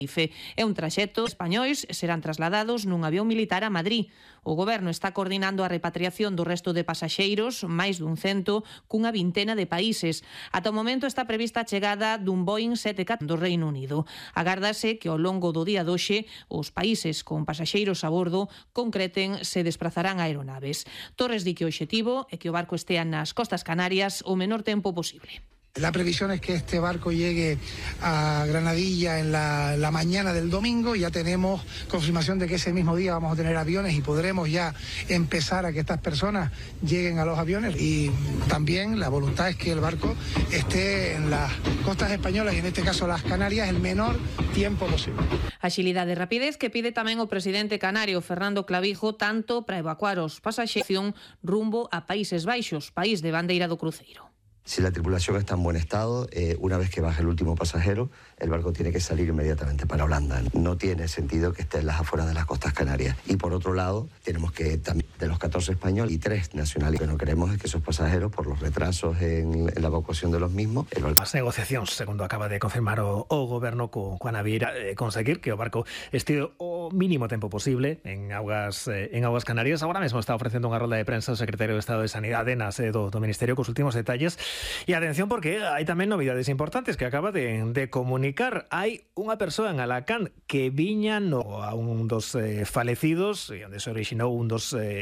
E un traxecto españois serán trasladados nun avión militar a Madrid. O Goberno está coordinando a repatriación do resto de pasaxeiros, máis dun 100, cunha vintena de países. Ata o momento está prevista a chegada dun Boeing 747 do Reino Unido. Agárdase que ao longo do día de hoxe os países con pasaxeiros a bordo concreten se desprazarán a aeronaves. Torres di que o obxectivo é que o barco estea nas costas canarias o menor tempo posible. La previsión es que este barco llegue a Granadilla en la mañana del domingo. Ya tenemos confirmación de que ese mismo día vamos a tener aviones y podremos ya empezar a que estas personas lleguen a los aviones. Y también la voluntad es que el barco esté en las costas españolas y en este caso las Canarias el menor tiempo posible. Axilidade e rapidez que pide tamén o presidente canario Fernando Clavijo, tanto para evacuar os pasaxeiros rumbo a Países Baixos, país de bandeira do cruceiro. Si la tripulación está en buen estado, una vez que baje el último pasajero, el barco tiene que salir inmediatamente para Holanda. No tiene sentido que esté en las afueras de las costas canarias. Y por otro lado, tenemos que también, de los 14 españoles y 3 nacionales, lo que no queremos es que esos pasajeros, por los retrasos en la evacuación de los mismos... As negociacións, segundo acaba de confirmar o Goberno coa naviera, conseguir que o barco estea o mínimo tempo posible en augas canarias. Agora mesmo está ofrecendo unha rolda de prensa o secretario de Estado de Sanidade na sede do Ministerio cos últimos detalles. E atención porque hai tamén novidades importantes que acaba de comunicar. Hai unha persoa en Alacant que viña a un dos falecidos e onde se orixinou unha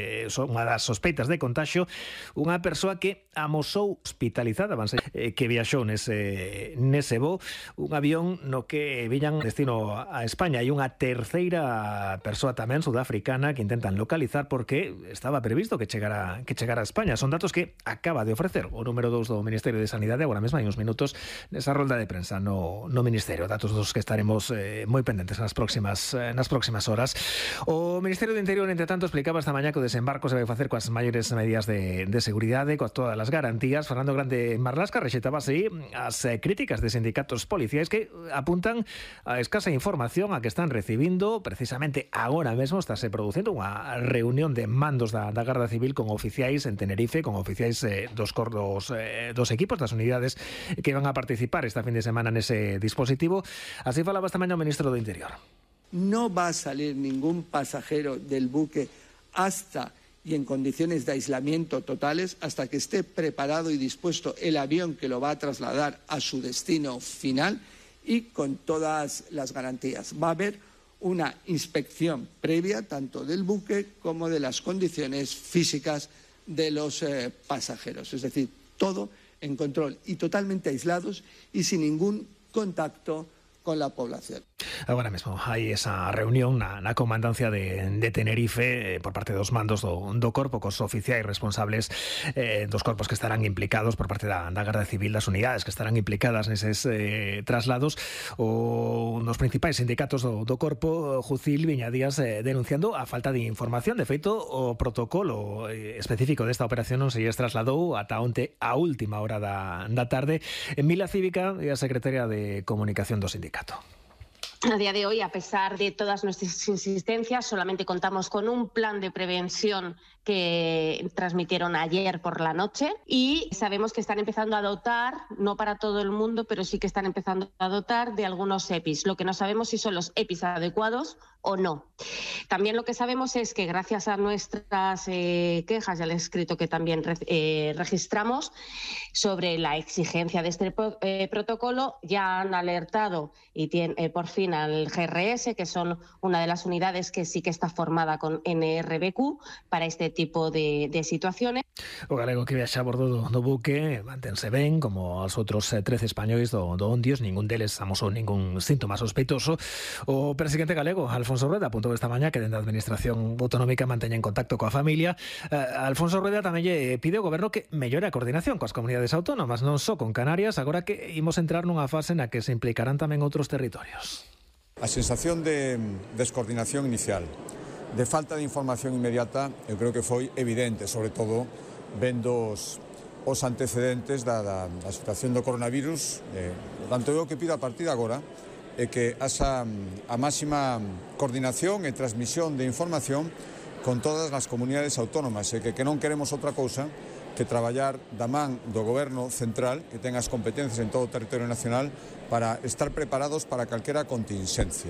das sospeitas de contagio, unha persoa que amosou hospitalizada, que viaxou nese voo, un avión no que viñan destino a España. Hai unha terceira persoa tamén sudafricana que intentan localizar porque estaba previsto que chegara a España. Son datos que acaba de ofrecer o número 2 do Ministerio de Sanidade. Agora mesmo hai uns minutos nesa rolda de prensa no Ministerio, datos dos que estaremos moi pendentes nas próximas horas. O Ministerio do Interior, entre tanto, explicaba esta mañá que o desembarco se vai facer coas maiores medidas de seguridade, coas todas as garantías. Fernando Grande Marlasca rexetaba así as críticas de sindicatos policiais que apuntan a escasa información a que están recibindo. Precisamente agora mesmo estáse producindo unha reunión de mandos da Garda Civil con oficiais en Tenerife, con oficiais dos equipos das unidades que van a participar esta fin de semana nese dispositivo. Así falaba esta mañá o ministro do Interior. No va a salir ningún pasajero del buque hasta y en condiciones de aislamiento totales hasta que esté preparado y dispuesto el avión que lo va a trasladar a su destino final y con todas las garantías. Va a haber una inspección previa tanto del buque como de las condiciones físicas de los pasajeros. Es decir, todo en control y totalmente aislados y sin ningún contacto con la población. Agora mesmo hai esa reunión na comandancia de Tenerife por parte dos mandos do corpo cos oficiais responsables dos corpos que estarán implicados por parte da Garda Civil, das unidades que estarán implicadas neses traslados. Un dos principais sindicatos do corpo, Jucil, viña días denunciando a falta de información. De feito, o protocolo específico desta operación non se lles trasladou ata onte a última hora da tarde. Mila Cívica é a secretaria de Comunicación do sindicato. A día de hoy, a pesar de todas nuestras insistencias, solamente contamos con un plan de prevención que transmitieron ayer por la noche y sabemos que están empezando a dotar, no para todo el mundo, pero sí que están empezando a dotar de algunos EPIs. Lo que no sabemos si son los EPIs adecuados o no. También lo que sabemos es que gracias a nuestras quejas y al escrito que también registramos sobre la exigencia de este protocolo, ya han alertado y por fin al GRS, que son una de las unidades que sí que está formada con NRBQ para este tipo de situaciones. O galego que viaxa a bordo do buque mantense ben, como os outros 13 españois do Ondios. Ningún deles amosou ningún síntoma sospeitoso. O presidente galego, Alfonso Rueda, apuntou esta mañá que dende a Administración Autonómica manteña en contacto coa familia. Alfonso Rueda tamén lle pide ao Goberno que mellore a coordinación coas comunidades autónomas, non só con Canarias, agora que imos entrar nunha fase na que se implicarán tamén outros territorios. A sensación de descoordinación inicial, de falta de información inmediata, eu creo que foi evidente, sobre todo vendo os antecedentes da situación do coronavirus. Tanto eu que pido a partir de agora é que haxa a máxima coordinación e transmisión de información con todas as comunidades autónomas e que non queremos outra cousa que traballar da man do Goberno central, que ten as competencias en todo o territorio nacional, para estar preparados para calquera contingencia.